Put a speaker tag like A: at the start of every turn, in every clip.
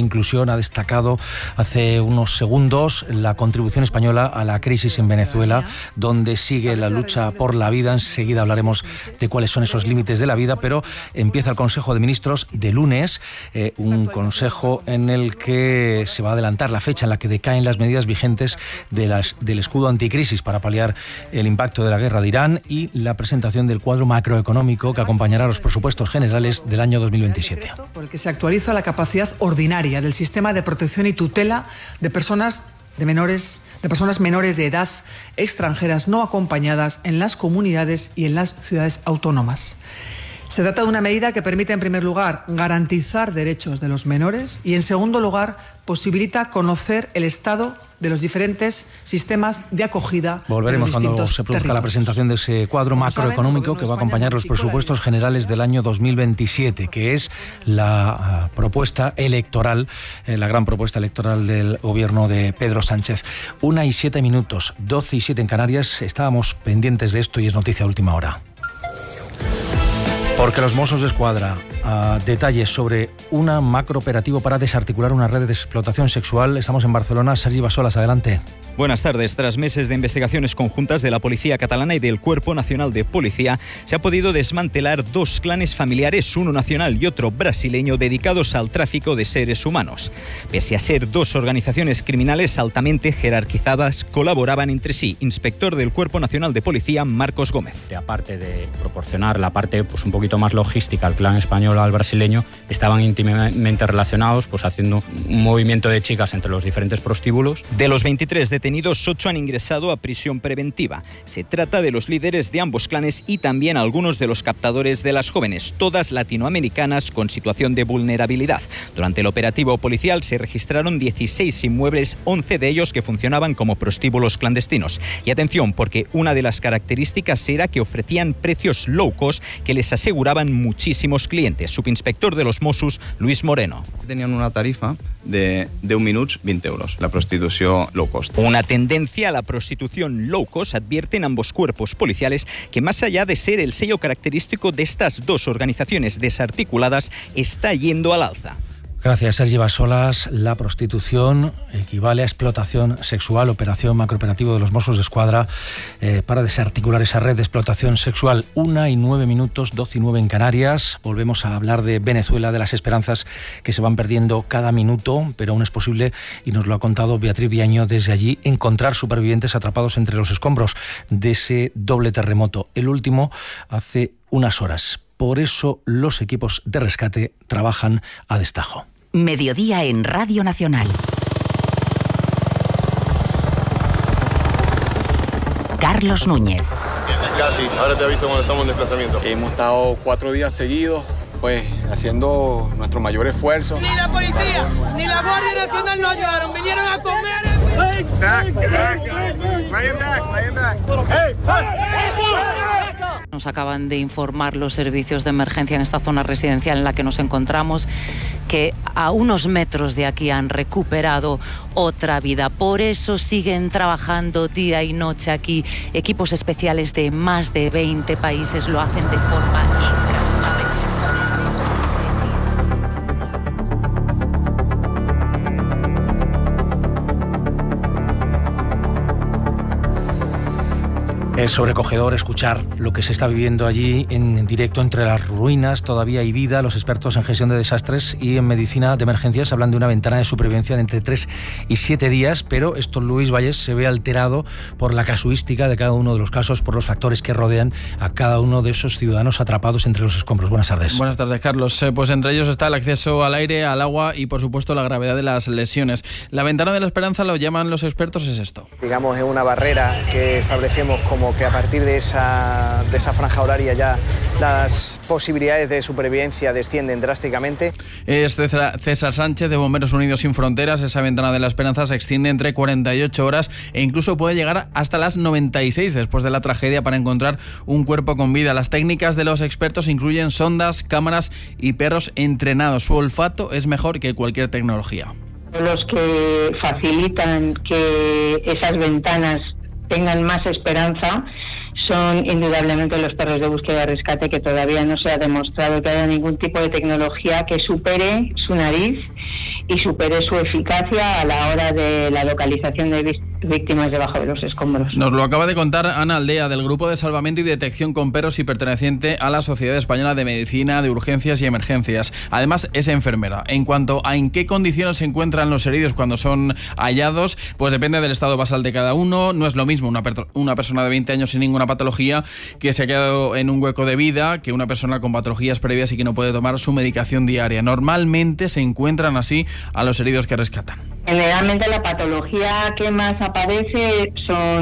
A: inclusión, ha destacado hace unos segundos la contribución española a la crisis en Venezuela, donde sigue la lucha por la vida. Enseguida hablaremos de cuáles son esos límites de la vida, pero empieza el Consejo de Ministros de lunes, un consejo en el que se va a adelantar la fecha en la que decaen las medidas vigentes del escudo anticrisis para paliar el impacto de la guerra de Irán y la presentación del cuadro macroeconómico que acompañará a los presupuestos generales del año 2027.
B: Por el que se actualiza la capacidad ordinaria del sistema de protección y tutela de personas menores de edad extranjeras no acompañadas en las comunidades y en las ciudades autónomas. Se trata de una medida que permite, en primer lugar, garantizar derechos de los menores y, en segundo lugar, posibilita conocer el estado de los diferentes sistemas de acogida.
A: Volveremos cuando se produzca la presentación de ese cuadro macroeconómico que va a acompañar los presupuestos generales del año 2027, que es la propuesta electoral, la gran propuesta electoral del gobierno de Pedro Sánchez. 1:07, 12:07 en Canarias. Estábamos pendientes de esto y es noticia de última hora. Porque los Mossos d'Esquadra, detalles sobre un macrooperativo para desarticular una red de explotación sexual. Estamos en Barcelona. Sergi Bassolas, adelante.
C: Buenas tardes. Tras meses de investigaciones conjuntas de la Policía Catalana y del Cuerpo Nacional de Policía, se ha podido desmantelar dos clanes familiares, uno nacional y otro brasileño, dedicados al tráfico de seres humanos. Pese a ser dos organizaciones criminales altamente jerarquizadas, colaboraban entre sí. Inspector del Cuerpo Nacional de Policía, Marcos Gómez.
D: Aparte de proporcionar la parte un poquito más logística al clan español o al brasileño, estaban íntimamente relacionados, haciendo un movimiento de chicas entre los diferentes prostíbulos.
C: De los 23 detenidos, 8 han ingresado a prisión preventiva. Se trata de los líderes de ambos clanes y también algunos de los captadores de las jóvenes, todas latinoamericanas con situación de vulnerabilidad. Durante el operativo policial se registraron 16 inmuebles, 11 de ellos que funcionaban como prostíbulos clandestinos. Y atención, porque una de las características era que ofrecían precios low cost que les aseguraban muchísimos clientes. Subinspector de los Mossos, Luis Moreno.
E: Tenían una tarifa de 10 minuts, 20 euros, la prostitución low cost.
C: Una tendencia a la prostitución low cost, advierten ambos cuerpos policiales, que más allá de ser el sello característico de estas dos organizaciones desarticuladas, está yendo al alza.
A: Gracias, Sergi Bassolas. La prostitución equivale a explotación sexual, operación macrooperativo de los Mossos d'Esquadra para desarticular esa red de explotación sexual. 1:09, 12:09 en Canarias. Volvemos a hablar de Venezuela, de las esperanzas que se van perdiendo cada minuto, pero aún es posible, y nos lo ha contado Beatriz Viaño desde allí, encontrar supervivientes atrapados entre los escombros de ese doble terremoto. El último hace unas horas. Por eso los equipos de rescate trabajan a destajo.
F: Mediodía en Radio Nacional. Carlos Núñez.
G: Casi, ahora te aviso cuando estamos en desplazamiento.
H: Hemos estado 4 días seguidos, haciendo nuestro mayor esfuerzo.
I: Ni la policía, ni la Guardia Nacional nos ayudaron, vinieron a comer.
J: Nos acaban de informar los servicios de emergencia en esta zona residencial en la que nos encontramos que a unos metros de aquí han recuperado otra vida. Por eso siguen trabajando día y noche aquí. Equipos especiales de más de 20 países lo hacen de forma incansable.
A: Es sobrecogedor escuchar lo que se está viviendo allí en directo entre las ruinas. Todavía hay vida. Los expertos en gestión de desastres y en medicina de emergencias hablan de una ventana de supervivencia de entre 3 y 7 días, pero esto, Luis Valles, se ve alterado por la casuística de cada uno de los casos, por los factores que rodean a cada uno de esos ciudadanos atrapados entre los escombros. Buenas tardes.
K: Buenas tardes, Carlos. Pues entre ellos está el acceso al aire, al agua y, por supuesto, la gravedad de las lesiones. La ventana de la esperanza, lo llaman los expertos, es esto.
L: Digamos, es una barrera que establecemos como que a partir de esa franja horaria ya las posibilidades de supervivencia descienden drásticamente.
K: Es César Sánchez, de Bomberos Unidos Sin Fronteras. Esa ventana de la esperanza se extiende entre 48 horas e incluso puede llegar hasta las 96 después de la tragedia para encontrar un cuerpo con vida. Las técnicas de los expertos incluyen sondas, cámaras y perros entrenados. Su olfato es mejor que cualquier tecnología.
M: Los que facilitan que esas ventanas tengan más esperanza son indudablemente los perros de búsqueda y rescate, que todavía no se ha demostrado que haya ningún tipo de tecnología que supere su nariz y supere su eficacia a la hora de la localización de víctimas debajo de los escombros.
K: Nos lo acaba de contar Ana Aldea, del Grupo de Salvamento y Detección con Perros y perteneciente a la Sociedad Española de Medicina de Urgencias y Emergencias. Además, es enfermera. En cuanto a en qué condiciones se encuentran los heridos cuando son hallados, pues depende del estado basal de cada uno. No es lo mismo una persona de 20 años sin ninguna patología que se ha quedado en un hueco de vida que una persona con patologías previas y que no puede tomar su medicación diaria. Normalmente se encuentran así a los heridos que rescatan.
M: Generalmente la patología que más aparece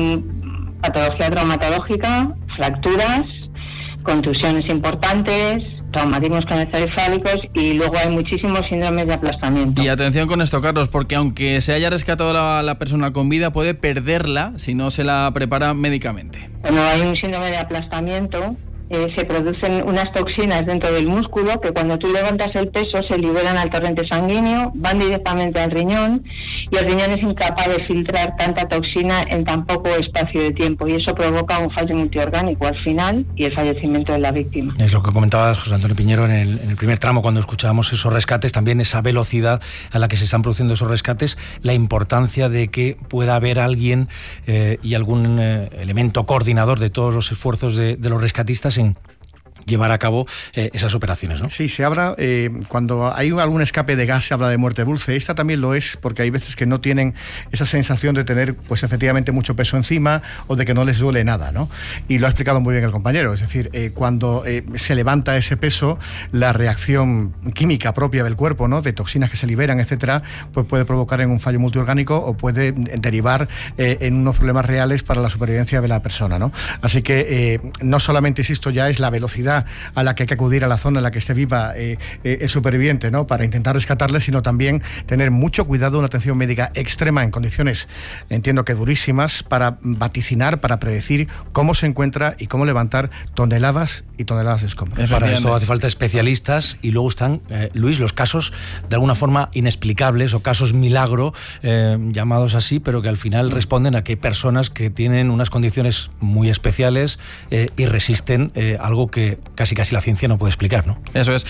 M: son patología traumatológica, fracturas, contusiones importantes, traumatismos craneoencefálicos y luego hay muchísimos síndromes de aplastamiento.
K: Y atención con esto, Carlos, porque aunque se haya rescatado la persona con vida, puede perderla si no se la prepara médicamente.
M: Cuando hay un síndrome de aplastamiento, se producen unas toxinas dentro del músculo que cuando tú levantas el peso se liberan al torrente sanguíneo, van directamente al riñón y el riñón es incapaz de filtrar tanta toxina en tan poco espacio de tiempo y eso provoca un fallo multiorgánico al final y el fallecimiento de la víctima.
A: Es lo que comentaba José Antonio Piñero en el primer tramo cuando escuchábamos esos rescates, también esa velocidad a la que se están produciendo esos rescates, la importancia de que pueda haber alguien y algún elemento coordinador de todos los esfuerzos de los rescatistas en llevar a cabo esas operaciones, ¿no?
N: Sí, se habla, cuando hay algún escape de gas se habla de muerte dulce. Esta también lo es porque hay veces que no tienen esa sensación de tener pues efectivamente mucho peso encima o de que no les duele nada, ¿no? Y lo ha explicado muy bien el compañero, es decir, cuando se levanta ese peso, la reacción química propia del cuerpo, ¿no? De toxinas que se liberan, etcétera, pues puede provocar en un fallo multiorgánico o puede derivar en unos problemas reales para la supervivencia de la persona, ¿no? Así que no solamente, insisto, ya es la velocidad a la que hay que acudir a la zona en la que esté viva el superviviente, ¿no? Para intentar rescatarle, sino también tener mucho cuidado, una atención médica extrema en condiciones, entiendo que durísimas, para vaticinar, para predecir cómo se encuentra y cómo levantar toneladas y toneladas de escombros.
A: Para esto hace falta especialistas y luego están, Luis, los casos de alguna forma inexplicables o casos milagro, llamados así, pero que al final responden a que hay personas que tienen unas condiciones muy especiales y resisten algo que casi la ciencia no puede explicar, ¿no?
K: Eso es.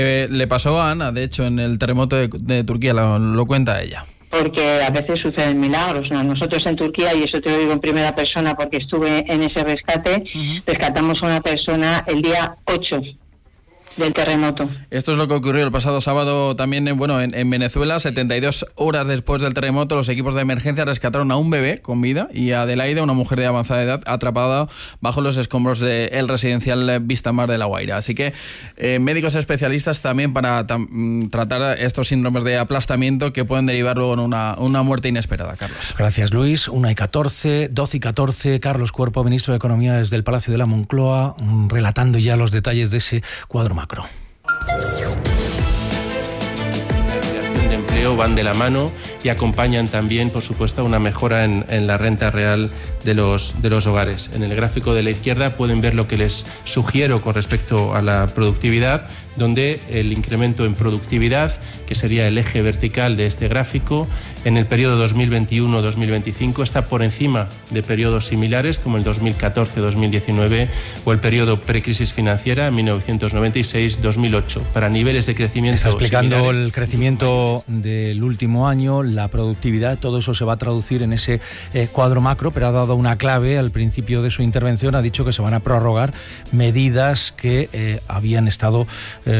K: Le pasó a Ana, de hecho, en el terremoto de Turquía, lo cuenta ella.
M: Porque a veces suceden milagros, ¿no? Nosotros en Turquía, y eso te lo digo en primera persona porque estuve en ese rescate, rescatamos a una persona el día 8 del terremoto.
K: Esto es lo que ocurrió el pasado sábado también en Venezuela. 72 horas después del terremoto, los equipos de emergencia rescataron a un bebé con vida y a Adelaida, una mujer de avanzada edad, atrapada bajo los escombros del residencial Vistamar de La Guaira. Así que médicos especialistas también para tratar estos síndromes de aplastamiento que pueden derivar luego en una muerte inesperada, Carlos.
A: Gracias, Luis. 1:14, 12:14, Carlos Cuerpo, ministro de Economía desde el Palacio de la Moncloa, relatando ya los detalles de ese cuadro macro.
O: De empleo van de la mano y acompañan también, por supuesto, a una mejora en la renta real de los hogares. En el gráfico de la izquierda pueden ver lo que les sugiero con respecto a la productividad, donde el incremento en productividad, que sería el eje vertical de este gráfico, en el periodo 2021-2025 está por encima de periodos similares como el 2014-2019 o el periodo precrisis financiera 1996-2008, para niveles de crecimiento.
A: Está explicando el crecimiento del último año, la productividad, todo eso se va a traducir en ese cuadro macro, pero ha dado una clave al principio de su intervención, ha dicho que se van a prorrogar medidas que habían estado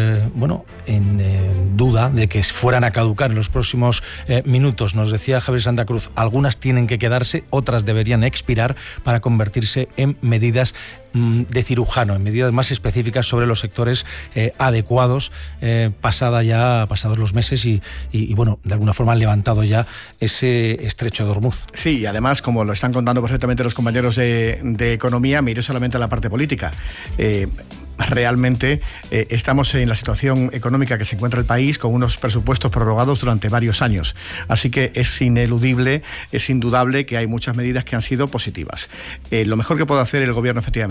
A: en duda de que fueran a caducar en los próximos minutos. Nos decía Javier Santa Cruz, algunas tienen que quedarse, otras deberían expirar para convertirse en medidas de cirujano, en medidas más específicas sobre los sectores adecuados, pasados los meses y de alguna forma han levantado ya ese estrecho de Hormuz.
N: Sí, y además, como lo están contando perfectamente los compañeros de Economía, mire solamente a la parte política. Realmente estamos en la situación económica que se encuentra el país con unos presupuestos prorrogados durante varios años. Así que es ineludible, es indudable que hay muchas medidas que han sido positivas. Lo mejor que puede hacer el Gobierno, efectivamente, es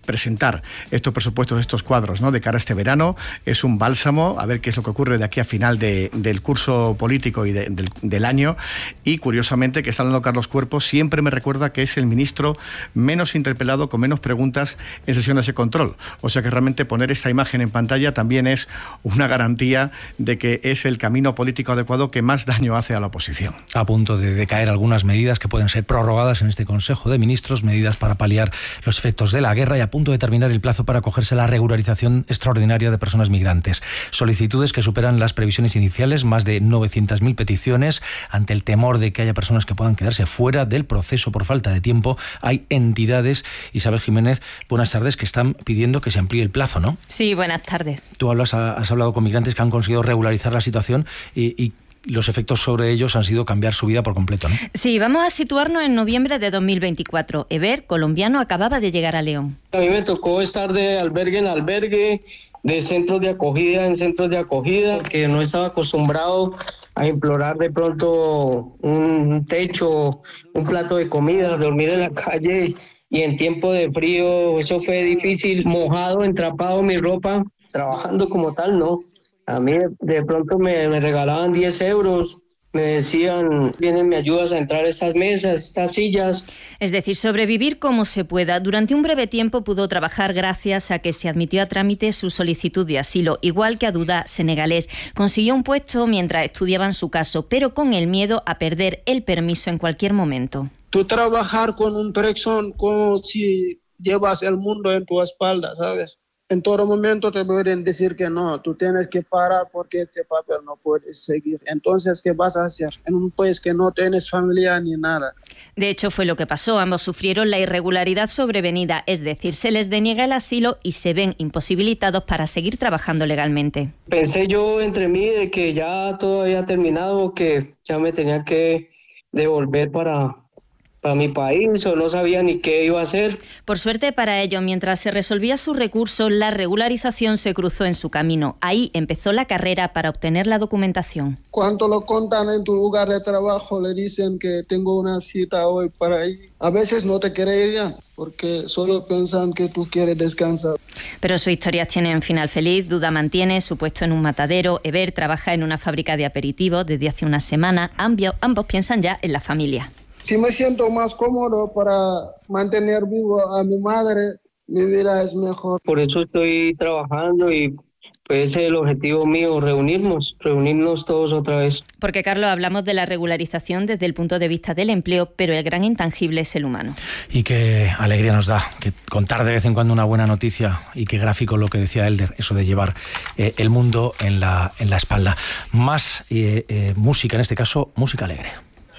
N: presentar estos presupuestos, estos cuadros, ¿no?, de cara a este verano. Es un bálsamo, a ver qué es lo que ocurre de aquí a final del curso político y del año. Y curiosamente, que está hablando Carlos Cuerpo, siempre me recuerda que es el ministro menos interpelado, con menos preguntas en sesiones de control. O sea que realmente poner esta imagen en pantalla también es una garantía de que es el camino político adecuado que más daño hace a la oposición.
A: A punto de decaer algunas medidas que pueden ser prorrogadas en este Consejo de Ministros, medidas para paliar los efectos de la guerra, y a punto de terminar el plazo para acogerse a la regularización extraordinaria de personas migrantes. Solicitudes que superan las previsiones iniciales, más de 900.000 peticiones. Ante el temor de que haya personas que puedan quedarse fuera del proceso por falta de tiempo, hay entidades, Isabel Jiménez, buenas tardes, que están pidiendo que se amplíe el plazo, ¿no?
P: Sí, buenas tardes.
A: Tú has hablado con migrantes que han conseguido regularizar la situación y los efectos sobre ellos han sido cambiar su vida por completo, ¿no?
P: Sí, vamos a situarnos en noviembre de 2024. Eber, colombiano, acababa de llegar a León.
Q: A mí me tocó estar de albergue en albergue, de centros de acogida en centros de acogida, porque no estaba acostumbrado a implorar de pronto un techo, un plato de comida, dormir en la calle, y en tiempo de frío eso fue difícil, mojado, entrapado mi ropa, trabajando como tal, ¿no? A mí de pronto me regalaban 10 euros, me decían, vienen, me ayudas a entrar a estas mesas, estas sillas.
P: Es decir, sobrevivir como se pueda. Durante un breve tiempo pudo trabajar gracias a que se admitió a trámite su solicitud de asilo, igual que a Duda, senegalés. Consiguió un puesto mientras estudiaban su caso, pero con el miedo a perder el permiso en cualquier momento.
R: Tú trabajar con un presión como si llevas el mundo en tu espalda, ¿sabes? En todo momento te pueden decir que no, tú tienes que parar porque este papel no puedes seguir. Entonces, ¿qué vas a hacer en un país que no tienes familia ni nada?
P: De hecho, fue lo que pasó. Ambos sufrieron la irregularidad sobrevenida, es decir, se les deniega el asilo y se ven imposibilitados para seguir trabajando legalmente.
Q: Pensé yo entre mí de que ya todo había terminado, que ya me tenía que devolver para mi país, o no sabía ni qué iba a hacer.
P: Por suerte para ellos, mientras se resolvía su recurso, la regularización se cruzó en su camino. Ahí empezó la carrera para obtener la documentación.
R: Cuando lo contan en tu lugar de trabajo, le dicen que tengo una cita hoy para ir. A veces no te creerían, porque solo piensan que tú quieres descansar.
P: Pero sus historias tienen final feliz. Duda mantiene su puesto en un matadero. Eber trabaja en una fábrica de aperitivos desde hace una semana. Ambos piensan ya en la familia.
R: Si me siento más cómodo para mantener vivo a mi madre, mi vida es mejor.
Q: Por eso estoy trabajando y pues ese es el objetivo mío, reunirnos todos otra vez.
P: Porque, Carlos, hablamos de la regularización desde el punto de vista del empleo, pero el gran intangible es el humano.
A: Y qué alegría nos da que contar de vez en cuando una buena noticia, y qué gráfico lo que decía Elder, eso de llevar el mundo en la espalda. Más música, en este caso, música alegre.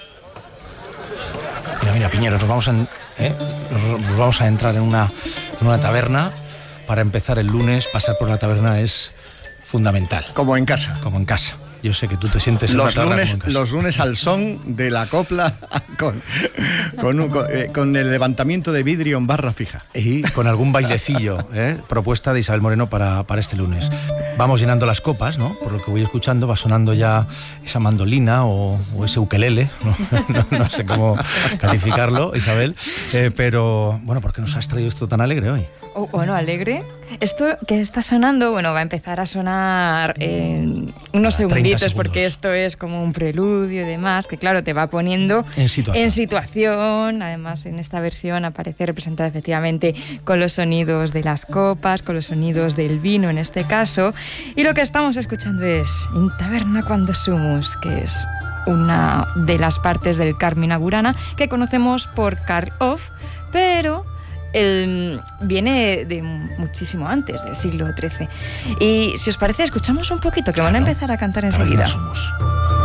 A: Mira, Piñero, nos vamos a entrar en una taberna. Para empezar el lunes, pasar por la taberna es fundamental.
N: Como en casa.
A: Como en casa. Yo sé que tú te sientes en
N: los lunes al son de la copla con el levantamiento de vidrio en barra fija.
A: Y con algún bailecillo, propuesta de Isabel Moreno para este lunes. Vamos llenando las copas, ¿no? Por lo que voy escuchando, va sonando ya esa mandolina o ese ukelele, no sé cómo calificarlo, Isabel. Pero, bueno, ¿por qué nos has traído esto tan alegre hoy?
S: Bueno, alegre. Esto que está sonando, va a empezar a sonar en unos segunditos, porque esto es como un preludio y demás, que claro, te va poniendo en situación. Además, en esta versión aparece representada efectivamente con los sonidos de las copas, con los sonidos del vino en este caso. Y lo que estamos escuchando es In Taverna Quando Sumus, que es una de las partes del Carmina Burana que conocemos por Carl Orff, pero viene de muchísimo antes, del siglo XIII. Y si os parece, escuchamos un poquito, que van a empezar a cantar enseguida.